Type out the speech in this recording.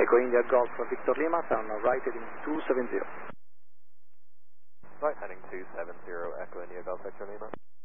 Echo India Golf Victor Lima, turn right heading 270. Right heading 270, Echo India Golf Victor Lima.